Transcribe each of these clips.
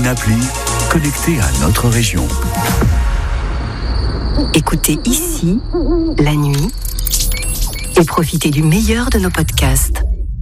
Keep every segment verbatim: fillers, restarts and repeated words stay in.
appli connectée à notre région. Écoutez ici, la nuit, et profitez du meilleur de nos podcasts.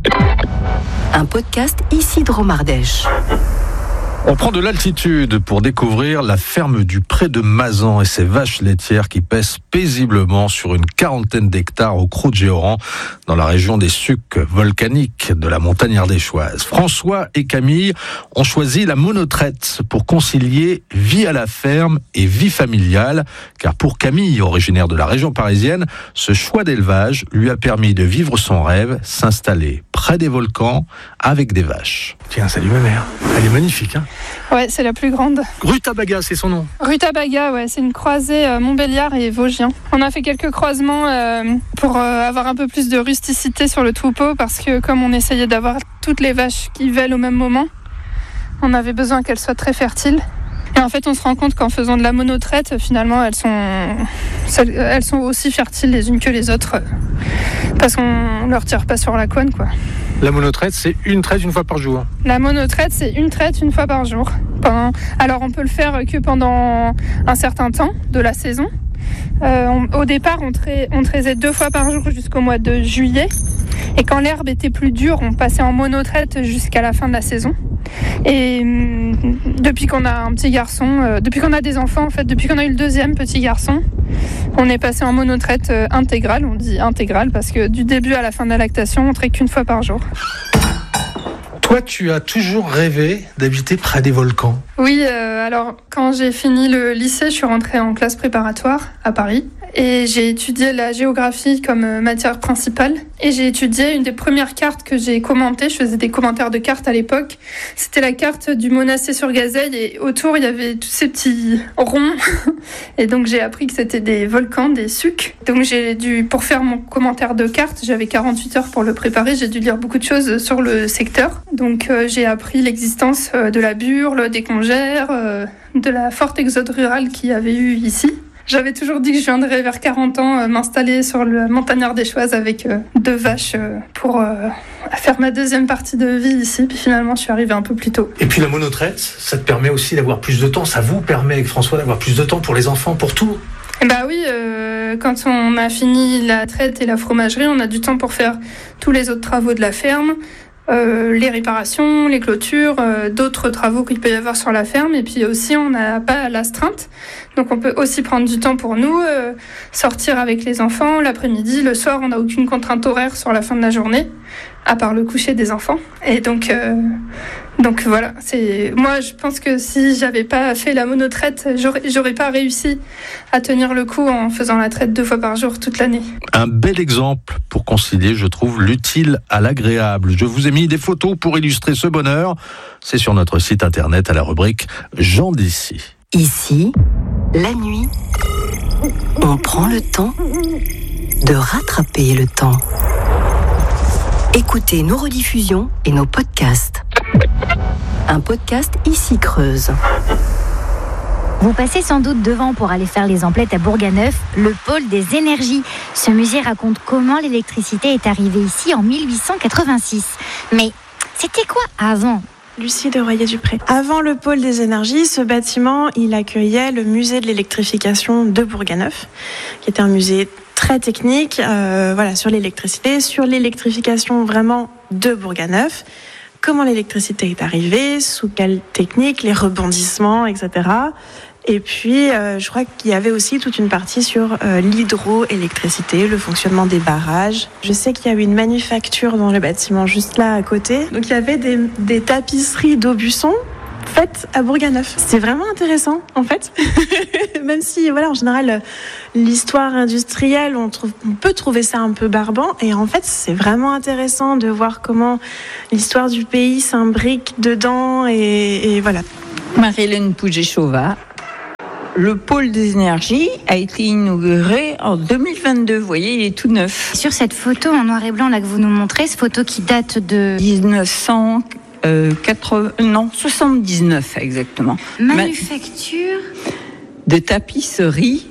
Un podcast ici de Romardèche. On prend de l'altitude pour découvrir la ferme du Pré de Mazan et ses vaches laitières qui pèsent paisiblement sur une quarantaine d'hectares au Crau de Géoran, dans la région des sucs volcaniques de la montagne ardéchoise. François et Camille ont choisi la monotraite pour concilier vie à la ferme et vie familiale, car pour Camille, originaire de la région parisienne, ce choix d'élevage lui a permis de vivre son rêve, s'installer près des volcans avec des vaches. Tiens, salut ma mère. Elle est magnifique, hein? Ouais, c'est la plus grande. Rutabaga, c'est son nom. Rutabaga, ouais, c'est une croisée euh, Montbéliard et Vosgien. On a fait quelques croisements euh, pour euh, avoir un peu plus de rusticité sur le troupeau, parce que comme on essayait d'avoir toutes les vaches qui vêlent au même moment, on avait besoin qu'elles soient très fertiles. Et en fait, on se rend compte qu'en faisant de la monotraite, finalement, elles sont, elles sont aussi fertiles les unes que les autres, parce qu'on ne leur tire pas sur la couenne, quoi. La monotraite, c'est une traite une fois par jour. La monotraite, c'est une traite une fois par jour. Pendant... Alors, on peut le faire que pendant un certain temps de la saison. Euh, on... Au départ, on, tra... on traisait deux fois par jour jusqu'au mois de juillet. Et quand l'herbe était plus dure, on passait en monotraite jusqu'à la fin de la saison. Et hum, depuis qu'on a un petit garçon, euh, depuis qu'on a des enfants, en fait, depuis qu'on a eu le deuxième petit garçon, on est passé en monotraite euh, intégrale. On dit intégrale parce que du début à la fin de la lactation, on traite qu'une fois par jour. Toi, tu as toujours rêvé d'habiter près des volcans. Oui, euh, alors quand j'ai fini le lycée, je suis rentrée en classe préparatoire à Paris. Et j'ai étudié la géographie comme matière principale. Et j'ai étudié une des premières cartes que j'ai commentées. Je faisais des commentaires de cartes à l'époque. C'était la carte du Monasset-sur-Gazeille. Et autour, il y avait tous ces petits ronds. Et donc, j'ai appris que c'était des volcans, des sucs. Donc, j'ai dû, pour faire mon commentaire de carte, j'avais quarante-huit heures pour le préparer. J'ai dû lire beaucoup de choses sur le secteur. Donc, euh, j'ai appris l'existence de la Burle, des Congères, euh, de la forte exode rurale qu'il y avait eu ici. J'avais toujours dit que je viendrais vers quarante ans euh, m'installer sur la montagne ardéchoise avec euh, deux vaches euh, pour euh, faire ma deuxième partie de vie ici. Puis finalement, je suis arrivée un peu plus tôt. Et puis la monotraite, ça te permet aussi d'avoir plus de temps. Ça vous permet, avec François, d'avoir plus de temps pour les enfants, pour tout. Bah oui, euh, quand on a fini la traite et la fromagerie, on a du temps pour faire tous les autres travaux de la ferme. Euh, les réparations, les clôtures, euh, d'autres travaux qu'il peut y avoir sur la ferme. Et puis aussi, on n'a pas l'astreinte. Donc on peut aussi prendre du temps pour nous, euh, sortir avec les enfants l'après-midi. Le soir, on n'a aucune contrainte horaire sur la fin de la journée, à part le coucher des enfants. Et donc, euh, donc voilà. C'est... Moi, je pense que si j'avais pas fait la monotraite, j'aurais, j'aurais pas réussi à tenir le coup en faisant la traite deux fois par jour toute l'année. Un bel exemple pour concilier, je trouve, l'utile à l'agréable. Je vous ai mis des photos pour illustrer ce bonheur. C'est sur notre site internet à la rubrique Gens d'ici. Ici, la nuit, on prend le temps de rattraper le temps. Écoutez nos rediffusions et nos podcasts. Un podcast ici Creuse. Vous passez sans doute devant pour aller faire les emplettes à Bourganeuf, le pôle des énergies. Ce musée raconte comment l'électricité est arrivée ici en mille huit cent quatre-vingt-six. Mais c'était quoi avant ? Lucie de Royer-Dupré. Avant le pôle des énergies, ce bâtiment, il accueillait le musée de l'électrification de Bourganeuf, qui était un musée très technique, euh, voilà, sur l'électricité, sur l'électrification vraiment de Bourganeuf. Comment l'électricité est arrivée, sous quelle technique, les rebondissements, et cetera. Et puis, euh, je crois qu'il y avait aussi toute une partie sur euh, l'hydroélectricité, le fonctionnement des barrages. Je sais qu'il y a eu une manufacture dans le bâtiment juste là à côté. Donc, il y avait des, des tapisseries d'Aubusson faites à Bourganeuf. C'est vraiment intéressant, en fait. Même si, voilà, en général, l'histoire industrielle, on, trouve, on peut trouver ça un peu barbant. Et en fait, c'est vraiment intéressant de voir comment l'histoire du pays s'imbrique dedans. Et, et voilà. Marie-Hélène Pouget-Chauvat. Le pôle des énergies a été inauguré en deux mille vingt-deux. Vous voyez, il est tout neuf. Sur cette photo en noir et blanc là que vous nous montrez, cette photo qui date de dix-neuf cent quatre-vingts, non, soixante-dix-neuf exactement. Manufacture de tapisserie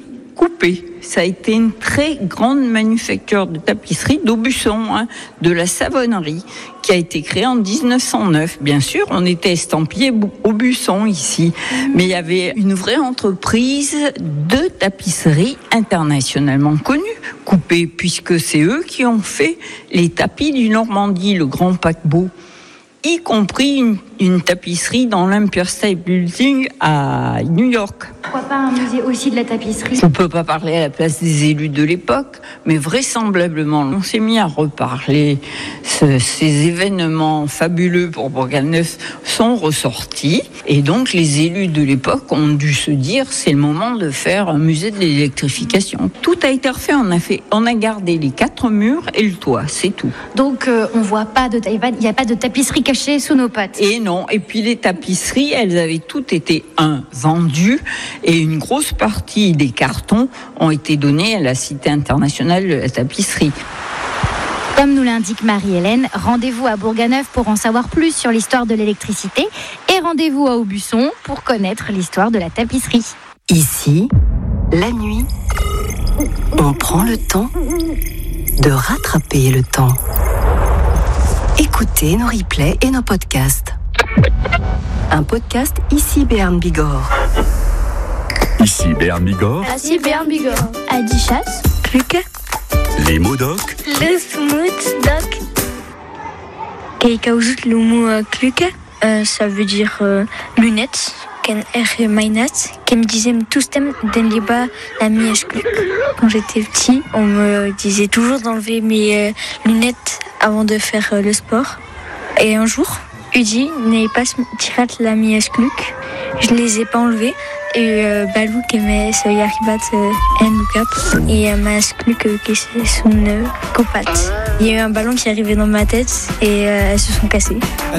Coupé. Ça a été une très grande manufacture de tapisserie d'Aubusson, hein, de la Savonnerie, qui a été créée en dix-neuf cent neuf. Bien sûr, on était estampillé Aubusson ici, mais il y avait une vraie entreprise de tapisserie internationalement connue, Coupé, puisque c'est eux qui ont fait les tapis du Normandie, le grand paquebot, y compris une, une tapisserie dans l'Empire State Building à New York. Pourquoi pas un musée aussi de la tapisserie ? On ne peut pas parler à la place des élus de l'époque, mais vraisemblablement, on s'est mis à reparler. Ce, ces événements fabuleux pour Bourganeuf sont ressortis, et donc les élus de l'époque ont dû se dire c'est le moment de faire un musée de l'électrification. Tout a été refait, on a fait, on a gardé les quatre murs et le toit, c'est tout. Donc euh, on voit pas de, il n'y a pas de tapisserie cachée sous nos pattes. Et non, et puis les tapisseries, elles avaient toutes été un vendues. Et une grosse partie des cartons ont été donnés à la Cité internationale de la tapisserie. Comme nous l'indique Marie-Hélène, rendez-vous à Bourganeuf pour en savoir plus sur l'histoire de l'électricité et rendez-vous à Aubusson pour connaître l'histoire de la tapisserie. Ici, la nuit, on prend le temps de rattraper le temps. Écoutez nos replays et nos podcasts. Un podcast ici Béarn Bigorre. Ici Béarn Bigorre. Ici Béarn Bigorre. Adichat. Cluke. Les mots doc. Le smooth doc. Kaikaoujut le mot cluke, ça veut dire euh, lunettes. Ken er mainat, qui me disait tous thèmes den liba la mièche cluke. Quand j'étais petit, on me disait toujours d'enlever mes euh, lunettes avant de faire euh, le sport. Et un jour, Udi n'est pas tirat la mièche cluke. Je les ai pas enlevées. Et euh, Balou qui met ce yaribat en look-up et euh, ma cluque qui c'est son euh, copate. Il y a eu un ballon qui est arrivé dans ma tête et euh, elles se sont cassées.